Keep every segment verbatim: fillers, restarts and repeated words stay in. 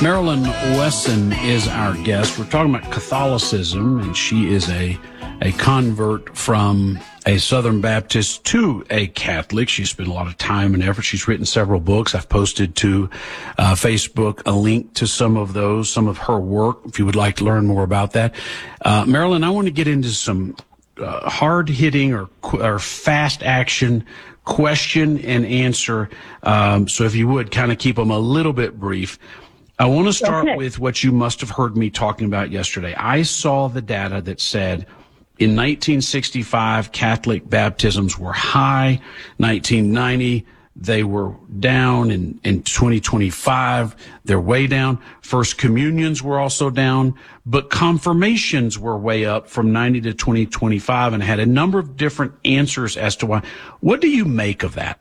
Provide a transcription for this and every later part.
Marilyn Wesson is our guest. We're talking about Catholicism, and she is a a convert from a Southern Baptist to a Catholic. She's spent a lot of time and effort. She's written several books. I've posted to uh, Facebook a link to some of those, some of her work, if you would like to learn more about that. Uh, Marilyn, I want to get into some uh, hard-hitting or, or fast-action question and answer. Um, so if you would, kind of keep them a little bit brief. I want to start okay. with what you must have heard me talking about yesterday. I saw the data that said in nineteen sixty-five, Catholic baptisms were high. nineteen ninety, they were down. In, in twenty twenty-five, they're way down. First communions were also down, but confirmations were way up from ninety to twenty twenty-five, and had a number of different answers as to why. What do you make of that?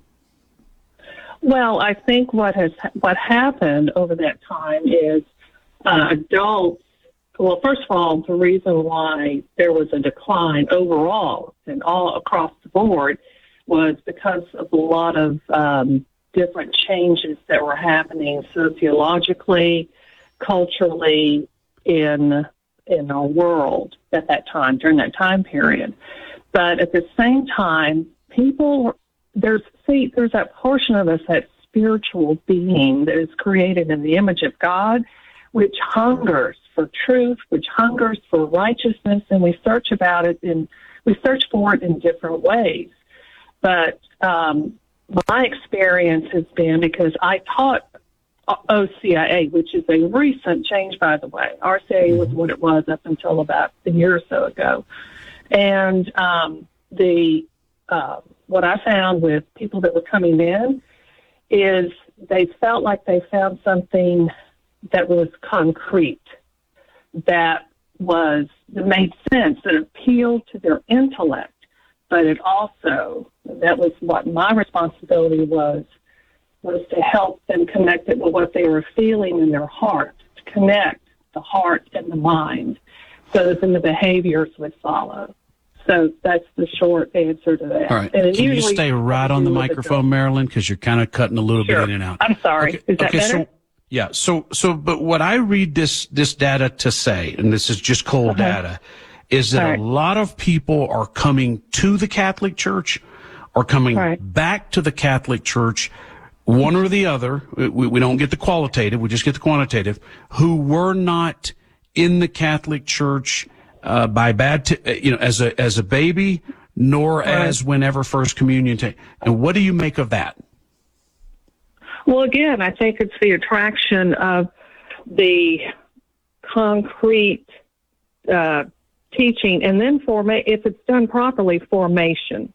Well, I think what has what happened over that time is uh, adults. Well, first of all, the reason why there was a decline overall and all across the board was because of a lot of um, different changes that were happening sociologically, culturally in in our world at that time, during that time period. But at the same time, people, there's, see, there's that portion of us, that spiritual being that is created in the image of God, which hungers for truth, which hungers for righteousness, and we search about it in, we search for it in different ways. But um, my experience has been, because I taught O C I A, which is a recent change, by the way. R C I A was what it was up until about a year or so ago. And um, the uh, what I found with people that were coming in is they felt like they found something that was concrete, that was that made sense, that appealed to their intellect. But it also, that was what my responsibility was, was to help them connect it with what they were feeling in their heart, to connect the heart and the mind, so that then the behaviors would follow. So that's the short answer to that. All right. And can you stay right on the microphone, Marilyn, because you're kind of cutting a little sure. bit in and out. I'm sorry. Okay. Is that okay, better? So, yeah. So, so, but what I read this this data to say, and this is just cold okay. data, is that right. a lot of people are coming to the Catholic Church, or coming right. back to the Catholic Church, one or the other. We, we don't get the qualitative, we just get the quantitative, who were not in the Catholic Church uh, by bad, t- you know, as a as a baby, nor right. as whenever First Communion. T- and what do you make of that? Well, again, I think it's the attraction of the concrete uh, teaching, and then forma- if it's done properly, formation.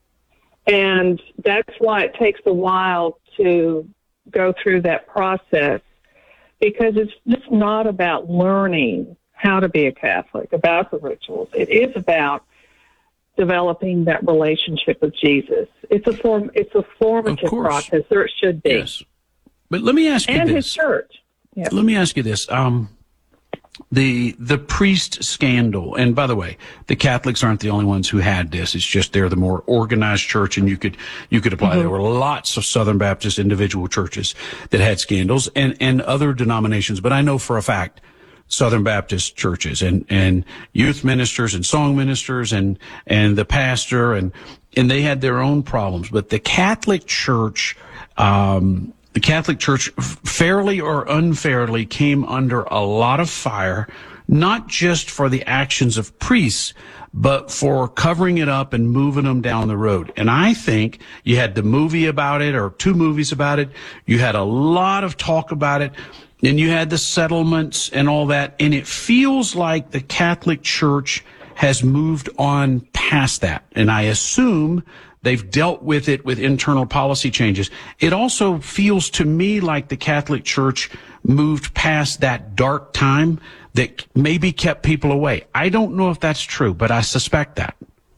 And that's why it takes a while to go through that process, because it's just not about learning how to be a Catholic, about the rituals. It is about developing that relationship with Jesus. It's a form. It's a formative process, or it should be. Yes. But let me ask you and this. And his church. Yep. Let me ask you this. Um, the the priest scandal, and by the way, the Catholics aren't the only ones who had this. It's just they're the more organized church, and you could you could apply. Mm-hmm. There were lots of Southern Baptist individual churches that had scandals, and and other denominations. But I know for a fact Southern Baptist churches and, and youth ministers and song ministers and, and the pastor and, and they had their own problems. But the Catholic Church, um, the Catholic Church fairly or unfairly came under a lot of fire, not just for the actions of priests, but for covering it up and moving them down the road. And I think you had the movie about it, or two movies about it. You had a lot of talk about it. And you had the settlements and all that, and it feels like the Catholic Church has moved on past that. And I assume they've dealt with it with internal policy changes. It also feels to me like the Catholic Church moved past that dark time that maybe kept people away. I don't know if that's true, but I suspect that.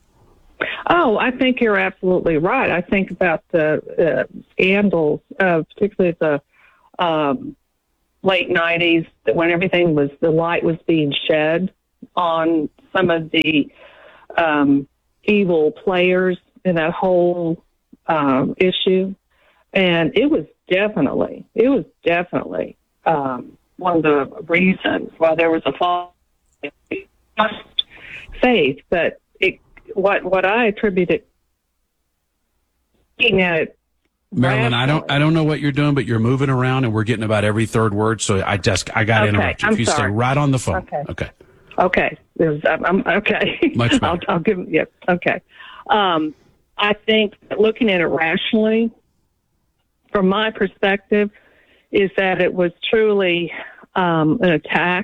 Oh, I think you're absolutely right. I think about the uh, scandals, uh, particularly the um, late nineties, when everything was, the light was being shed on some of the um, evil players in that whole um, issue. And it was definitely, it was definitely um, one of the reasons why there was a fall in faith. But it, what what I attribute it, looking at it, Marilyn, I don't, I don't know what you're doing, but you're moving around, and we're getting about every third word. So I just, I got to Okay, interrupt you. I'm If you sorry. stay right on the phone, Okay. okay. Okay. It was, I'm, I'm- okay. Much better. I'll, I'll give. Yeah. Okay. Um, I think looking at it rationally, from my perspective, is that it was truly um, an attack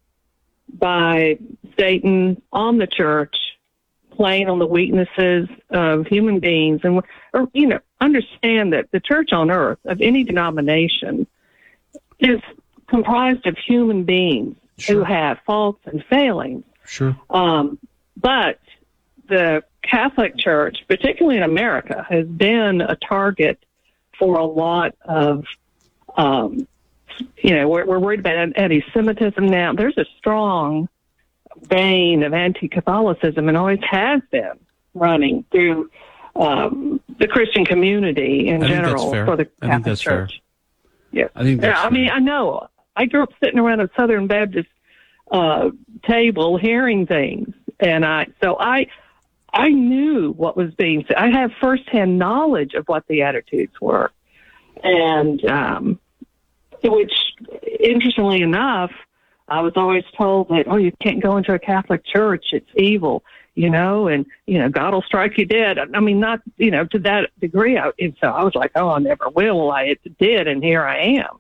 by Satan on the church, playing on the weaknesses of human beings, and or, you know, understand that the church on earth of any denomination is comprised of human beings Sure. who have faults and failings. Sure. Um, but the Catholic Church, particularly in America, has been a target for a lot of, um, you know, we're, we're worried about anti-Semitism now. There's a strong vein of anti-Catholicism, and always has been running through um, the Christian community in I think that's general fair. for the I Catholic think that's fair. Church. Yeah, I think that's yeah, I mean, fair. I know. I grew up sitting around a Southern Baptist uh, table hearing things, and I so I I knew what was being said. I have firsthand knowledge of what the attitudes were, and um, which, interestingly enough, I was always told that, oh, you can't go into a Catholic church; it's evil, you know, and you know God will strike you dead. I mean, not you know to that degree. I, and so I was like, oh, I never will. Well, I did, and here I am.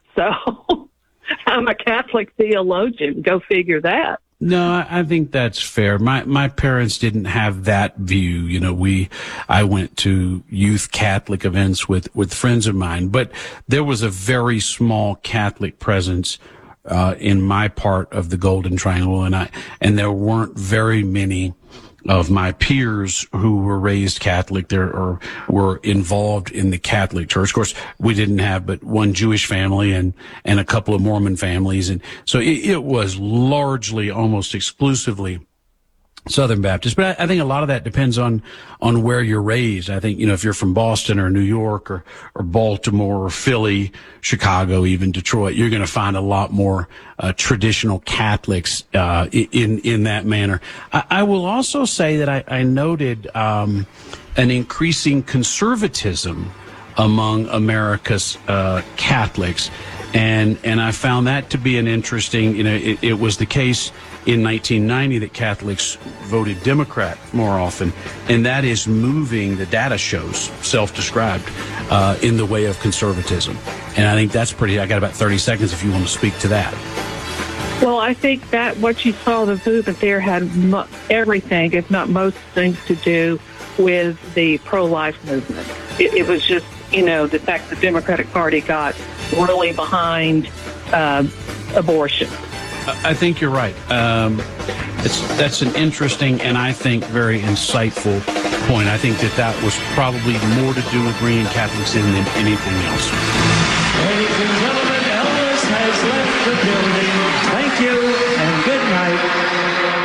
So. I'm a Catholic theologian. Go figure that. No, I, I think that's fair. My my parents didn't have that view. You know, we I went to youth Catholic events with with friends of mine, but there was a very small Catholic presence uh, in my part of the Golden Triangle, and I and there weren't very many of my peers who were raised Catholic there or were involved in the Catholic Church. Of course, we didn't have but one Jewish family and, and a couple of Mormon families. And so it, it was largely, almost exclusively Southern Baptist. But I, I think a lot of that depends on, on where you're raised. I think, you know, if you're from Boston or New York or, or Baltimore or Philly, Chicago, even Detroit, you're going to find a lot more uh, traditional Catholics uh, in, in that manner. I, I will also say that I, I noted um, an increasing conservatism among America's uh, Catholics. And, and I found that to be an interesting, you know, it, it was the case in nineteen ninety that Catholics voted Democrat more often, and that is moving, the data shows, self-described, uh, in the way of conservatism. And I think that's pretty, I got about thirty seconds if you want to speak to that. Well, I think that what you saw, the movement there had mo- everything, if not most things, to do with the pro-life movement. It, it was just, you know, the fact the Democratic Party got really behind uh, abortion. I think you're right. Um, it's, that's an interesting and I think very insightful point. I think that that was probably more to do with bringing Catholics in than anything else. Ladies and gentlemen, Elvis has left the building. Thank you and good night.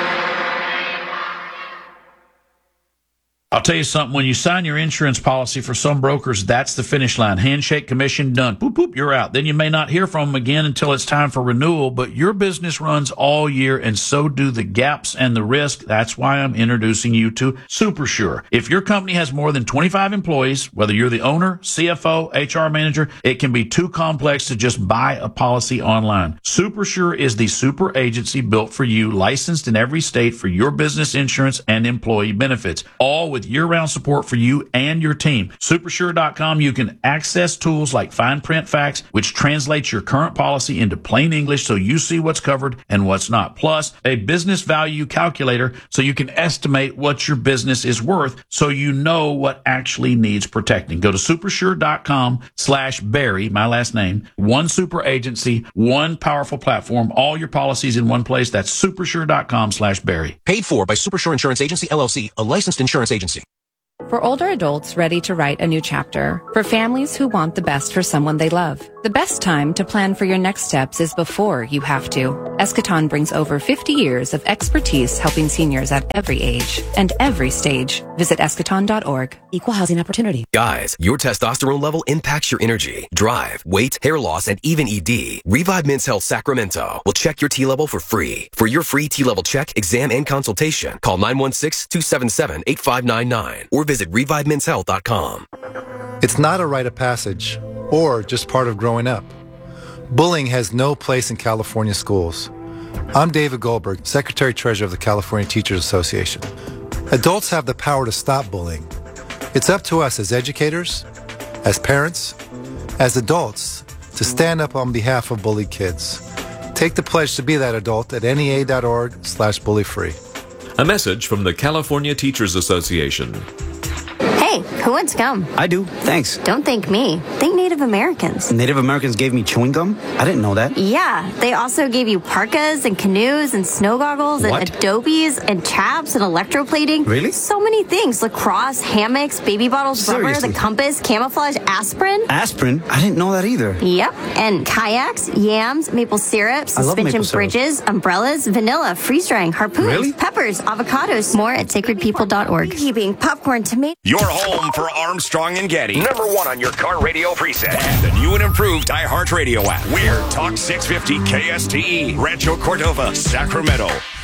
I'll tell you something, when you sign your insurance policy for some brokers, that's the finish line. Handshake, commission, done. Boop, boop, you're out. Then you may not hear from them again until it's time for renewal, but your business runs all year and so do the gaps and the risk. That's why I'm introducing you to SuperSure. If your company has more than twenty-five employees, whether you're the owner, C F O, H R manager, it can be too complex to just buy a policy online. SuperSure is the super agency built for you, licensed in every state for your business insurance and employee benefits, all with year-round support for you and your team. Supersure dot com, you can access tools like fine print facts, which translates your current policy into plain English so you see what's covered and what's not. Plus, a business value calculator so you can estimate what your business is worth so you know what actually needs protecting. Go to supersure dot com slash Barry, my last name, one super agency, one powerful platform, all your policies in one place. That's supersure dot com slash Barry. Paid for by Supersure Insurance Agency, L L C, a licensed insurance agency. For older adults ready to write a new chapter. For families who want the best for someone they love. The best time to plan for your next steps is before you have to. Eschaton brings over fifty years of expertise helping seniors at every age and every stage. Visit eschaton dot org. Equal housing opportunity. Guys, your testosterone level impacts your energy, drive, weight, hair loss, and even E D. Revive Men's Health Sacramento will check your T level for free. For your free T level check, exam, and consultation, call nine one six, two seven seven, eight five nine nine or visit revive mens health dot com. It's not a rite of passage or just part of growing up. Bullying has no place in California schools. I'm David Goldberg, Secretary-Treasurer of the California Teachers Association. Adults have the power to stop bullying. It's up to us as educators, as parents, as adults, to stand up on behalf of bullied kids. Take the pledge to be that adult at N E A dot org slash bully free. A message from the California Teachers Association. Hey, who wants gum? I do, thanks. Don't thank me. Thank Native Americans. Native Americans gave me chewing gum? I didn't know that. Yeah, they also gave you parkas and canoes and snow goggles and What? adobes and chaps and electroplating. Really? So many things. Lacrosse, hammocks, baby bottles, rubber, Seriously? the compass, camouflage, aspirin. Aspirin? I didn't know that either. Yep, and kayaks, yams, maple syrup, I love suspension maple syrup. bridges, umbrellas, vanilla, freeze drying, harpoons, Really? peppers, avocados. More at sacred people dot org. Keeping popcorn, tomato. Your home for Armstrong and Getty. Number one on your car radio preset. And the new and improved iHeartRadio app. We're Talk six fifty K S T E, Rancho Cordova, Sacramento.